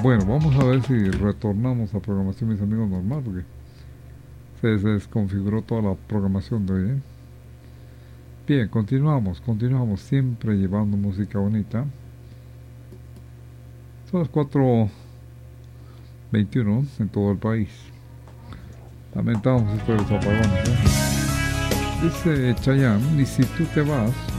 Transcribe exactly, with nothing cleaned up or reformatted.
Bueno, vamos a ver si retornamos a programación, mis amigos, normal, porque se, se desconfiguró toda la programación de hoy, ¿eh? Bien, continuamos, continuamos, siempre llevando música bonita. Son las cuatro veintiuno en todo el país. Lamentamos esto de los apagones, ¿eh? Dice Chayanne, y si tú te vas,